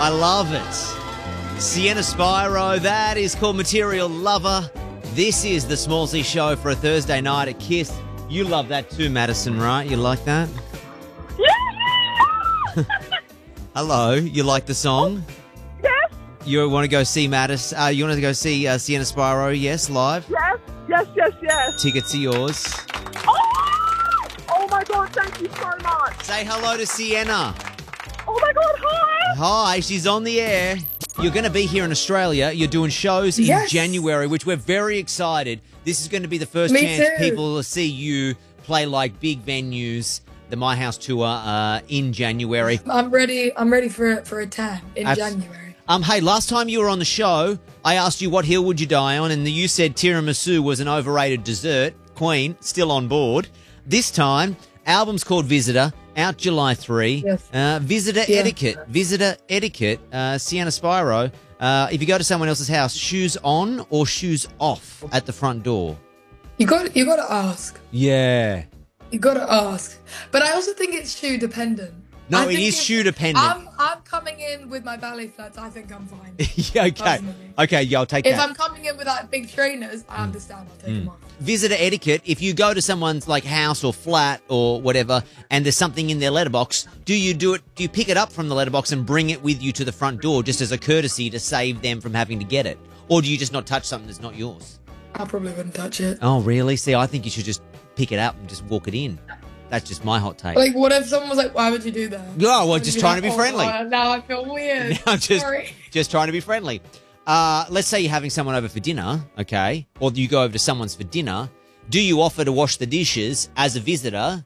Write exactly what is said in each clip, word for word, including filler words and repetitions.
I love it. Sienna Spyro, that is called Material Lover. This is the Small Z Show for a Thursday night at Kiss. You love that too, Madison, right? You like that? Yeah! Hello, you like the song? Yes, You want to go see Madison? Uh, you want to go see uh, Sienna Spyro? Yes, live. yes, yes, yes, yes. Tickets are yours. Oh! Oh my God, thank you so much. Say hello to Sienna. Oh my God, hi. Hi, she's on the air. You're going to be here in Australia. You're doing shows in Yes. January, which we're very excited. This is going to be the first Me chance too. people will see you play like big venues. The My House tour uh, in January. I'm ready. I'm ready for for a tan in Abs- January. Um, hey, last time you were on the show, I asked you what hill would you die on, and you said tiramisu was an overrated dessert. Queen, still on board. This time, album's called Visitor, out July third. Yes. Uh, Visitor Yeah. Etiquette. Visitor Etiquette, uh, Sienna Spyro. Uh, if you go to someone else's house, shoes on or shoes off at the front door? You got you got to ask. Yeah. You got to ask. But I also think it's shoe dependent. No, I it think is if- shoe dependent. I'm I'm coming in with my ballet flats. I think I'm fine. yeah, okay. Personally. Okay, yeah, I'll take If that. I'm coming in with like big trainers, I understand. I'll take them off. Visitor etiquette, if you go to someone's like house or flat or whatever and there's something in their letterbox, do you do it do you pick it up from the letterbox and bring it with you to the front door just as a courtesy to save them from having to get it? Or do you just not touch something that's not yours? I probably wouldn't touch it. Oh, really? See, I think you should just pick it up and just walk it in. That's just my hot take. Like, what if someone was like, "Why would you do that?" Oh, well, I'd just be trying like, to be "Oh, friendly." God, now I feel weird. I'm just Sorry. just trying to be friendly. Uh, let's say you're having someone over for dinner, okay? Or you go over to someone's for dinner. Do you offer to wash the dishes as a visitor?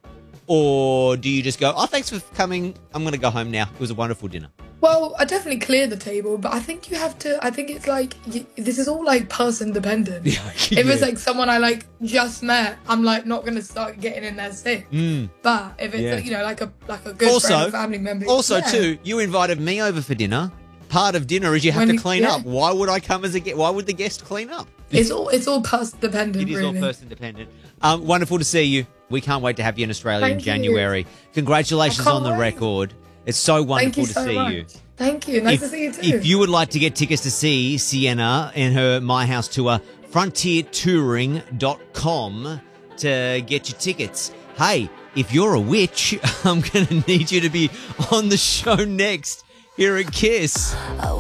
Or do you just go, oh, thanks for coming. I'm going to go home now. It was a wonderful dinner. Well, I definitely clear the table, but I think you have to. I think it's like you, this is all like person dependent. Yeah. If it's like someone I like just met, I'm like not gonna start getting in there sick. Mm. But if it's Yeah. like, you know like a like a good Also- friend or family member, Also, yeah. too, you invited me over for dinner. Part of dinner is you have When to you- clean yeah. up. Why would I come as a guest? Why would the guest clean up? it's all it's all person dependent. It is really. all person dependent. Um, wonderful to see you. We can't wait to have you in Australia in Thank you. January. Congratulations I can't on the wait. record. It's so Thank wonderful you to so see much. you. Thank you. Nice If, to see you too. if you would like to get tickets to see Sienna in her My House tour, frontier touring dot com to get your tickets. Hey, if you're a witch, I'm going to need you to be on the show next here at Kiss.